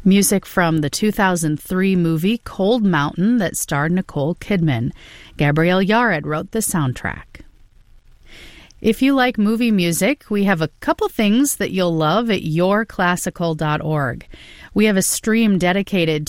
Music from the 2003 movie Cold Mountain that starred Nicole Kidman. Gabrielle Yared wrote the soundtrack. If you like movie music, we have a couple things that you'll love at yourclassical.org. We have a stream dedicated